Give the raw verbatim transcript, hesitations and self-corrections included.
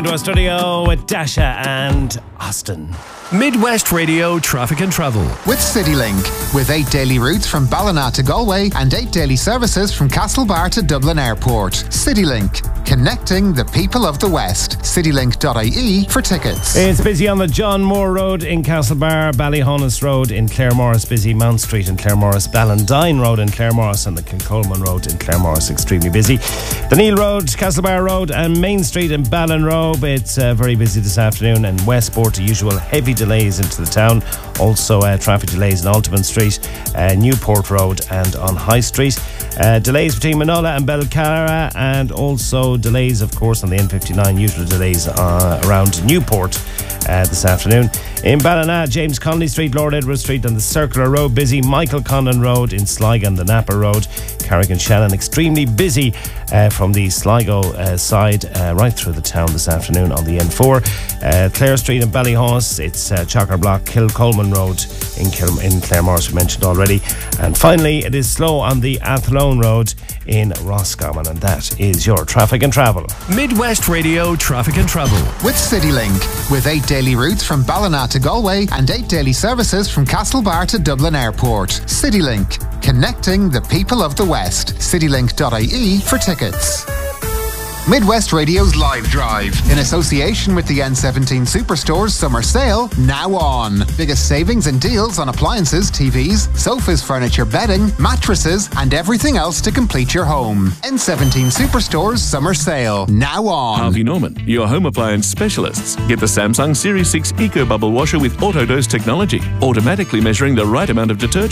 To our studio with Dasha and Austin. Midwest Radio Traffic and Travel with CityLink. With eight daily routes from Ballina to Galway and eight daily services from Castlebar to Dublin Airport. CityLink, connecting the people of the West. citylink dot I E for tickets. It's busy on the John Moore Road in Castlebar, Ballyhonus Road in Claremorris, busy Mount Street in Claremorris, Ballandine Road in Claremorris and the Kilcolman Road in Claremorris, extremely busy. The Neil Road, Castlebar Road and Main Street in Ballinrobe, it's uh, very busy this afternoon. And Westport, the usual heavy delays into the town. Also uh, traffic delays in Altamont Street, uh, Newport Road and on High Street. Uh, delays between Manola and Belcara, and also delays, of course, on the N fifty-nine. Usual delays uh, around Newport uh, this afternoon. In Ballina, James Connolly Street, Lord Edward Street and the Circular Road busy. Michael Condon Road in Sligo and the Napa Road. Carrick-on-Shannon extremely busy uh, from the Sligo uh, side uh, right through the town this afternoon on the N four. Uh, Clare Street in Ballyhonus, it's uh, Chocker Block, Kilcolman Road in, Kil- in Claremorris, we mentioned already. And finally, it is slow on the Athlone Road in Roscommon, and that is your Traffic and Travel. Midwest Radio Traffic and Travel with CityLink. With eight daily routes from Ballina to Galway and eight daily services from Castlebar to Dublin Airport. CityLink, connecting the people of the West. citylink dot I E for tickets. Midwest Radio's Live Drive, in association with the N seventeen Superstore's Summer Sale, now on. Biggest savings and deals on appliances, T Vs, sofas, furniture, bedding, mattresses, and everything else to complete your home. N seventeen Superstore's Summer Sale, now on. Harvey Norman, your home appliance specialists. Get the Samsung Series six Eco Bubble Washer with Autodose technology, automatically measuring the right amount of detergent